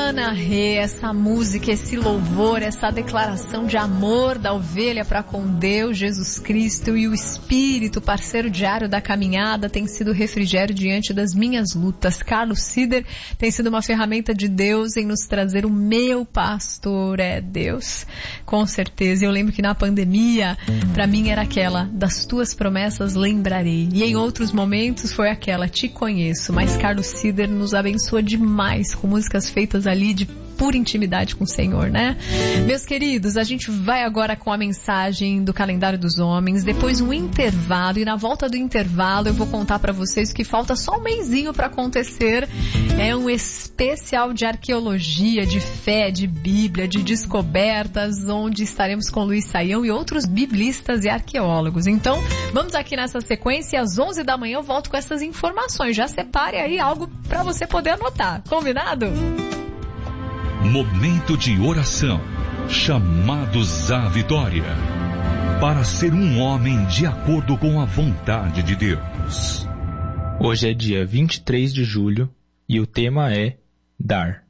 Ana Rê, essa música, esse louvor, essa declaração de amor da ovelha para com Deus, Jesus Cristo e o Espírito, parceiro diário da caminhada, tem sido refrigério diante das minhas lutas. Carlos Sider tem sido uma ferramenta de Deus em nos trazer o meu pastor, é Deus, com certeza. Eu lembro que na pandemia, para mim era aquela, das tuas promessas lembrarei. E em outros momentos foi aquela, te conheço. Mas Carlos Sider nos abençoa demais com músicas feitas ali de pura intimidade com o Senhor, né? Meus queridos, a gente vai agora com a mensagem do calendário dos homens, depois um intervalo, e na volta do intervalo eu vou contar para vocês que falta só um mesinho para acontecer. É um especial de arqueologia, de fé, de Bíblia, de descobertas, onde estaremos com Luiz Saião e outros biblistas e arqueólogos. Então, vamos aqui nessa sequência e às 11 da manhã eu volto com essas informações. Já separe aí algo para você poder anotar. Combinado? Momento de oração, chamados à vitória, para ser um homem de acordo com a vontade de Deus. Hoje é dia 23 de julho e o tema é dar.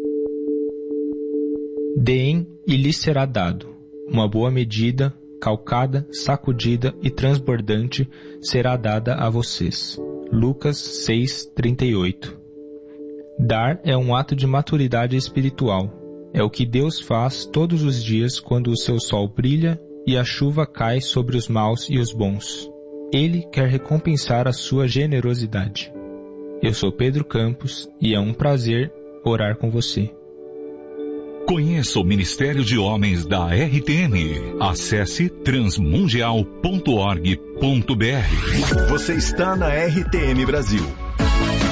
Deem e lhes será dado. Uma boa medida, calcada, sacudida e transbordante será dada a vocês. Lucas 6:38. Dar é um ato de maturidade espiritual. É o que Deus faz todos os dias quando o seu sol brilha e a chuva cai sobre os maus e os bons. Ele quer recompensar a sua generosidade. Eu sou Pedro Campos e é um prazer orar com você. Conheça o Ministério de Homens da RTM. Acesse transmundial.org.br. Você está na RTM Brasil.